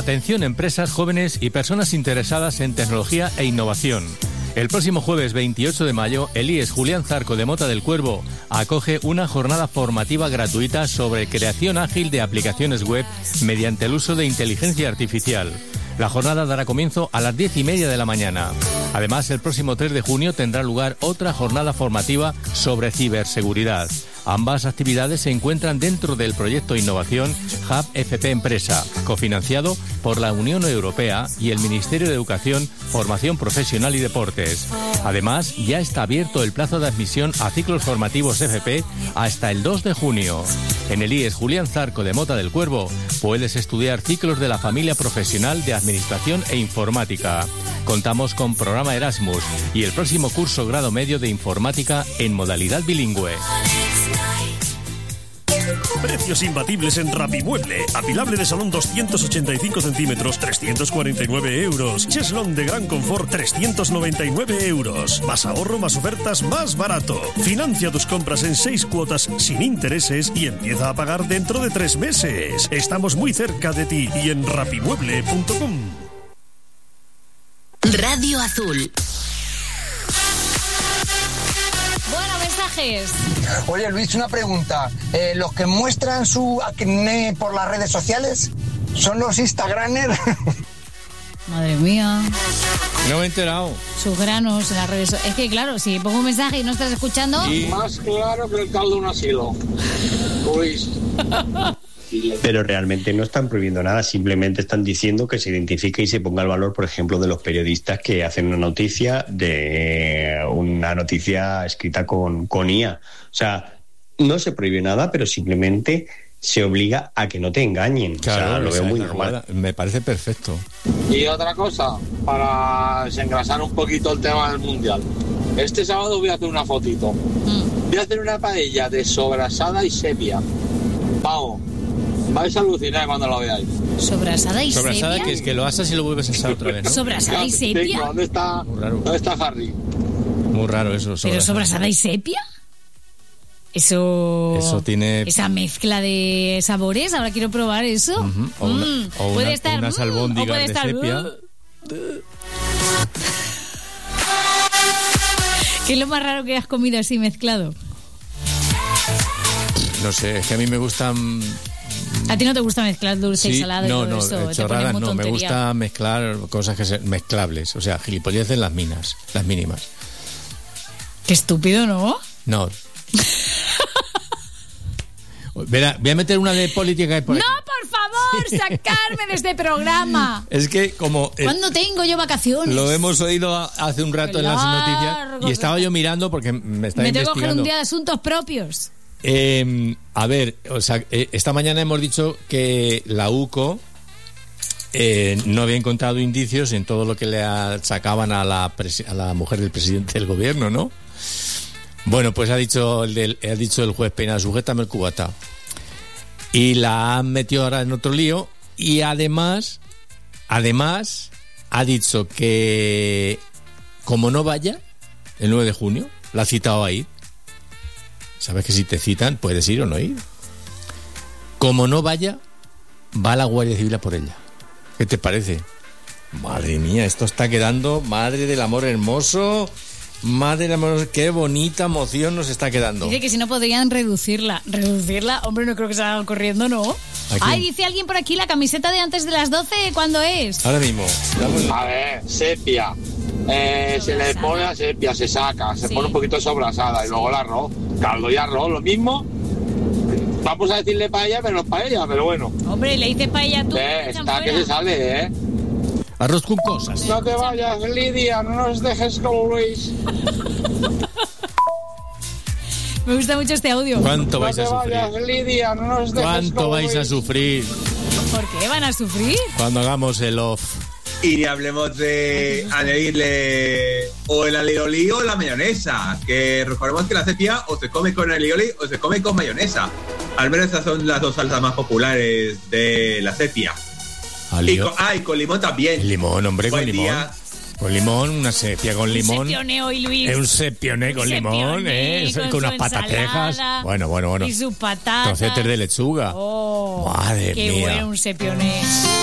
Atención empresas jóvenes y personas interesadas en tecnología e innovación. El próximo jueves 28 de mayo, el IES Julián Zarco de Mota del Cuervo acoge una jornada formativa gratuita sobre creación ágil de aplicaciones web mediante el uso de inteligencia artificial. La jornada dará comienzo a las 10:30 de la mañana. Además, el próximo 3 de junio tendrá lugar otra jornada formativa sobre ciberseguridad. Ambas actividades se encuentran dentro del proyecto Innovación Hub FP Empresa, cofinanciado por la Unión Europea y el Ministerio de Educación, Formación Profesional y Deportes. Además, ya está abierto el plazo de admisión a ciclos formativos FP hasta el 2 de junio. En el IES Julián Zarco de Mota del Cuervo puedes estudiar ciclos de la familia profesional de Administración e Informática. Contamos con programa Erasmus y el próximo curso grado medio de Informática en modalidad bilingüe. Precios imbatibles en Rapimueble. Apilable de salón 285 centímetros, 349 euros. Cheslón de gran confort, 399 euros. Más ahorro, más ofertas, más barato. Financia tus compras en 6 cuotas sin intereses y empieza a pagar dentro de 3 meses. Estamos muy cerca de ti y en rapimueble.com. Radio Azul. Bueno, mensajes. Oye, Luis, una pregunta. ¿Los que muestran su acné por las redes sociales son los Instagramers? Madre mía. No me he enterado. Sus granos en las redes sociales. Es que, claro, si pongo un mensaje y no estás escuchando... Y más claro que el caldo de un asilo. Luis. Pero realmente no están prohibiendo nada, simplemente están diciendo que se identifique y se ponga el valor, por ejemplo, de los periodistas que hacen una noticia escrita con IA. O sea, no se prohíbe nada, pero simplemente se obliga a que no te engañen. Claro, o sea, lo veo muy normal. Me parece perfecto. Y otra cosa, para desengrasar un poquito el tema del Mundial. Este sábado voy a hacer una fotito. Voy a hacer una paella de sobrasada y sepia. Vamos. Vais a alucinar cuando lo veáis. ¿Sobrasada y sepia? Sobrasada, que es que lo asas y lo vuelves a asar otra vez, ¿no? ¿Sobrasada y sepia? ¿Dónde está Harry? Muy raro eso. ¿Pero sobrasada y sepia? Eso tiene... Esa mezcla de sabores, ahora quiero probar eso. Uh-huh. Puede estar... unas albóndigas de sepia. ¿Qué es lo más raro que has comido así mezclado? No sé, es que a mí me gustan... ¿A ti no te gusta mezclar dulce y salado y todo eso? Chorradas no, me gusta mezclar cosas que sean mezclables, o sea, gilipolleces las mínimas. Qué estúpido, ¿no? No. Verá, voy a meter una de política y política. ¡No, por favor! ¡Sacarme de este programa! Es que como... ¿Cuándo tengo yo vacaciones? Lo hemos oído hace un rato en las noticias y estaba yo mirando porque me estaba investigando. Me tengo que coger un día de asuntos propios. A ver, o sea, esta mañana hemos dicho que la UCO no había encontrado indicios en todo lo que le sacaban a la mujer del presidente del gobierno, ¿no? Bueno, pues ha dicho el juez penal, sujétame el cubata. Y la han metido ahora en otro lío y además ha dicho que como no vaya el 9 de junio, la ha citado ahí. ¿Sabes que si te citan puedes ir o no ir? Como no vaya, va la Guardia Civil a por ella. ¿Qué te parece? Madre mía, esto está quedando, madre del amor hermoso, madre del amor, qué bonita emoción nos está quedando. Dice que si no podrían reducirla, hombre, no creo que salgan corriendo, ¿no? Ay, dice alguien por aquí, la camiseta de antes de las 12, ¿cuándo es? Ahora mismo. A ver, sepia. Se le pone la sepia, se saca, se pone un poquito de sobrasada y luego el arroz, caldo y arroz, lo mismo. Vamos a decirle paella, pero no es paella, pero bueno. Hombre, le dices paella tú. Está que se sale, Arroz con cosas. No te vayas, Lidia, no nos dejes con Luis. Me gusta mucho este audio. ¿Cuánto vais a sufrir? No te vayas, Lidia, no nos dejes ¿Cuánto vais a sufrir? ¿Por qué van a sufrir? Cuando hagamos el off. Y hablemos de añadirle o el alioli o la mayonesa, que recordemos que la sepia o se come con alioli o se come con mayonesa. Al menos esas son las dos salsas más populares de la sepia. Y con limón también. Limón, hombre, con limón. Con limón, una sepia con limón. Un sepioné hoy, Luis. Es un sepioné con limón, con unas patatejas. Bueno. Y sus patatas. Trocetes de lechuga. Oh, madre qué mía. Qué bueno un sepioné.